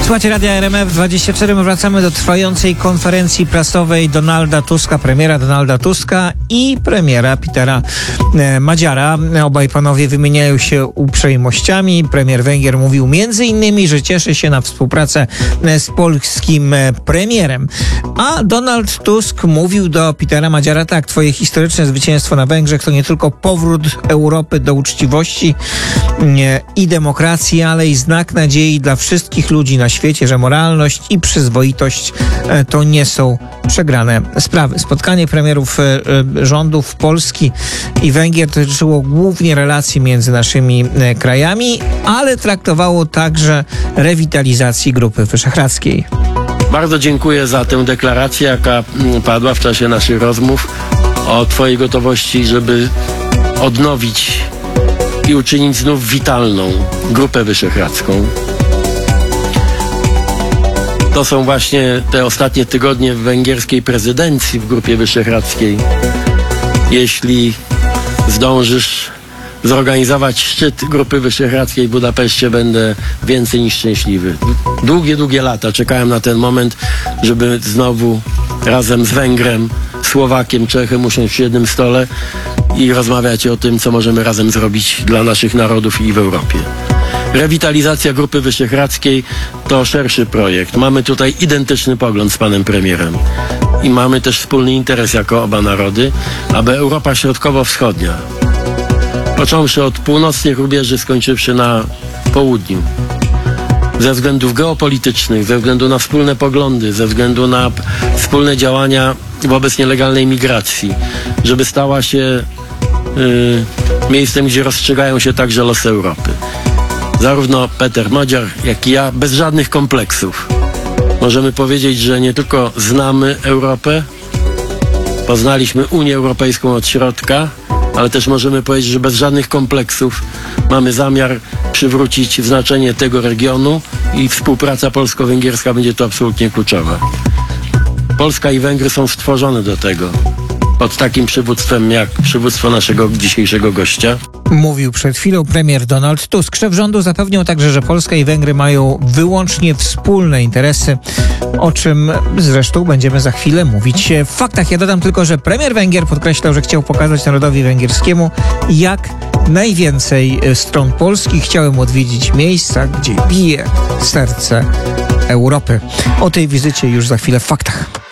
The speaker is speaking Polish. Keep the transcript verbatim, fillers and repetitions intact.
Słuchajcie Radia R M F dwadzieścia cztery. My wracamy do trwającej konferencji prasowej Donalda Tuska, premiera Donalda Tuska i premiera Petera e, Magyara. Obaj panowie wymieniają się uprzejmościami. Premier Węgier mówił między innymi, że cieszy się na współpracę e, z polskim e, premierem. A Donald Tusk mówił do Petera Magyara: tak, twoje historyczne zwycięstwo na Węgrzech to nie tylko powrót Europy do uczciwości e, i demokracji, ale i znak nadziei dla wszystkich ludzi na świecie, że moralność i przyzwoitość e, to nie są przegrane sprawy. Spotkanie premierów e, e, rządów Polski i Węgier dotyczyło głównie relacji między naszymi e, krajami, ale traktowało także rewitalizacji Grupy Wyszehradzkiej. Bardzo dziękuję za tę deklarację, jaka padła w czasie naszych rozmów, o twojej gotowości, żeby odnowić i uczynić znów witalną Grupę Wyszehradzką. To są właśnie te ostatnie tygodnie węgierskiej prezydencji w Grupie Wyszehradzkiej. Jeśli zdążysz zorganizować szczyt Grupy Wyszehradzkiej w Budapeszcie, będę więcej niż szczęśliwy. Długie, długie lata czekałem na ten moment, żeby znowu razem z Węgrem, Słowakiem, Czechem usiąść przy jednym stole i rozmawiać o tym, co możemy razem zrobić dla naszych narodów i w Europie. Rewitalizacja Grupy Wyszehradzkiej to szerszy projekt. Mamy tutaj identyczny pogląd z panem premierem i mamy też wspólny interes jako oba narody, aby Europa Środkowo-Wschodnia, począwszy od północnych rubieży, skończywszy na południu, ze względów geopolitycznych, ze względu na wspólne poglądy, ze względu na wspólne działania wobec nielegalnej migracji, żeby stała się yy, miejscem, gdzie rozstrzygają się także losy Europy. Zarówno Peter Magyar, jak i ja, bez żadnych kompleksów, możemy powiedzieć, że nie tylko znamy Europę, poznaliśmy Unię Europejską od środka, ale też możemy powiedzieć, że bez żadnych kompleksów mamy zamiar przywrócić znaczenie tego regionu i współpraca polsko-węgierska będzie tu absolutnie kluczowa. Polska i Węgry są stworzone do tego, pod takim przywództwem jak przywództwo naszego dzisiejszego gościa. Mówił przed chwilą premier Donald Tusk. Szef rządu zapewniał także, że Polska i Węgry mają wyłącznie wspólne interesy, o czym zresztą będziemy za chwilę mówić w faktach. Ja dodam tylko, że premier Węgier podkreślał, że chciał pokazać narodowi węgierskiemu, jak najwięcej stron Polski chciałem odwiedzić miejsca, gdzie bije serce Europy. O tej wizycie już za chwilę w faktach.